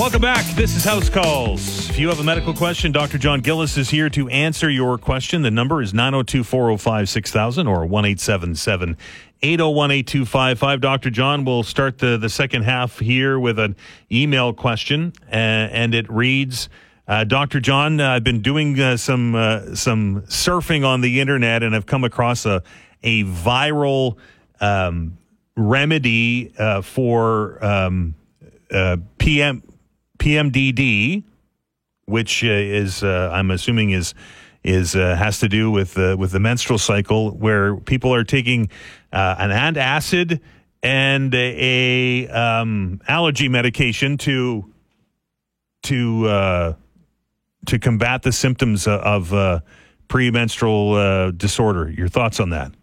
Welcome back. This is House Calls. If you have a medical question, Dr. John Gillis is here to answer your question. The number is 902-405-6000 or 1-877-801-8255. Dr. John will start the second half here with an email question, and it reads, Dr. John, I've been doing some surfing on the internet, and I've come across a viral remedy for PMDD, which is I'm assuming is has to do with the menstrual cycle, where people are taking an antacid and a allergy medication to combat the symptoms of premenstrual disorder. Your thoughts on that?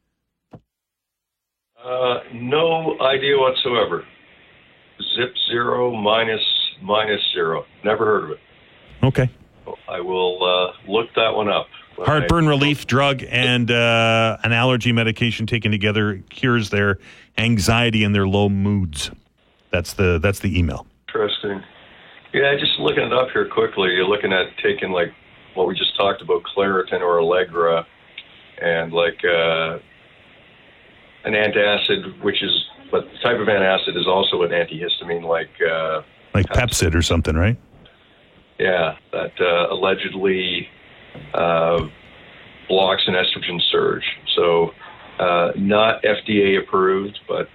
No idea whatsoever. Zip zero minus zero. Never heard of it. Okay. I will look that one up. Heartburn relief drug and an allergy medication taken together cures their anxiety and their low moods. That's the email. Interesting. Yeah, just looking it up here quickly. You're looking at taking like what we just talked about, Claritin or Allegra, and like an antacid, but the type of antacid is also an antihistamine, like Pepcid or something, right? Yeah, that allegedly blocks an estrogen surge. So not FDA approved, but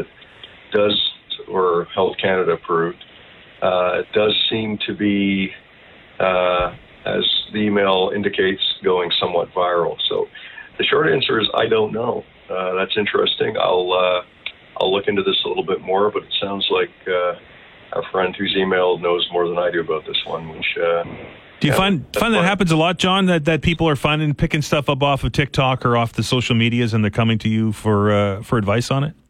or Health Canada approved. It does seem to be, as the email indicates, going somewhat viral. So the short answer is I don't know. That's interesting. I'll look into this a little bit more, but it sounds like our friend who's emailed knows more than I do about this one. Which do you find that happens a lot, John? That people are picking stuff up off of TikTok or off the social medias, and they're coming to you for advice on it?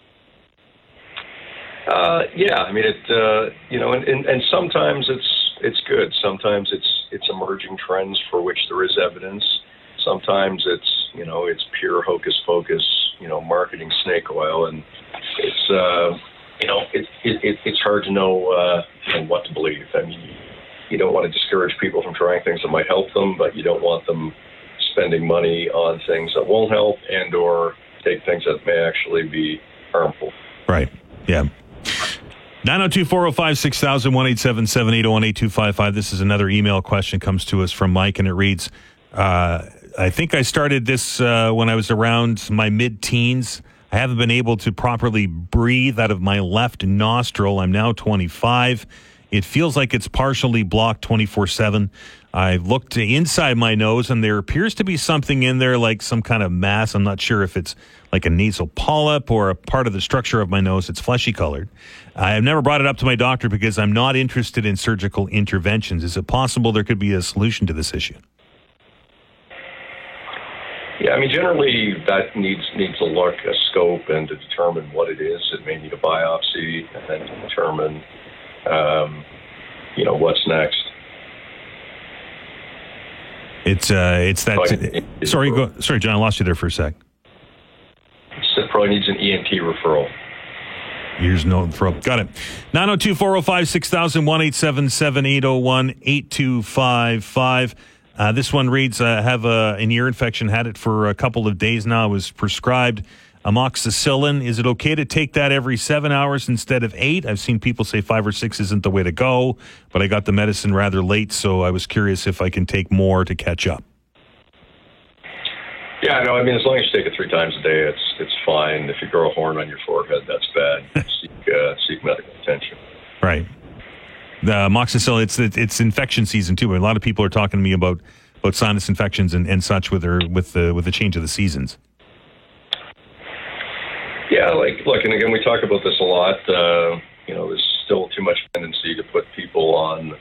Yeah, I mean it. And sometimes it's good. Sometimes it's emerging trends for which there is evidence. Sometimes it's pure hocus pocus, marketing snake oil, and it's it's hard to know what to believe. I mean, you don't want to discourage people from trying things that might help them, but you don't want them spending money on things that won't help and or take things that may actually be harmful. Right. Yeah. 902-405-6000, 1-877-801-8255. This is another email question comes to us from Mike, and it reads, I think I started this when I was around my mid-teens. I haven't been able to properly breathe out of my left nostril. I'm now 25. It feels like it's partially blocked 24/7. I've looked inside my nose, and there appears to be something in there, like some kind of mass. I'm not sure if it's like a nasal polyp or a part of the structure of my nose. It's fleshy colored. I have never brought it up to my doctor because I'm not interested in surgical interventions. Is it possible there could be a solution to this issue? Yeah, I mean, generally that needs a look, a scope, and to determine what it is. It may need a biopsy, and then to determine, what's next. It's that. Sorry, John, I lost you there for a sec. It probably needs an ENT referral. Ears, nose, throat. Got it. 902-405-6000, 1-877-801-8255. This one reads, I have an ear infection, had it for a couple of days now. I was prescribed amoxicillin. Is it okay to take that every 7 hours instead of 8? I've seen people say 5 or 6 isn't the way to go, but I got the medicine rather late, so I was curious if I can take more to catch up. Yeah, no, I mean, as long as you take it 3 times a day, it's fine. If you grow a horn on your forehead, that's bad. Seek medical attention. Right. The amoxicillin, it's infection season too. A lot of people are talking to me about sinus infections and such with the change of the seasons. Yeah, look, and again, we talk about this a lot. There's still too much tendency to put people on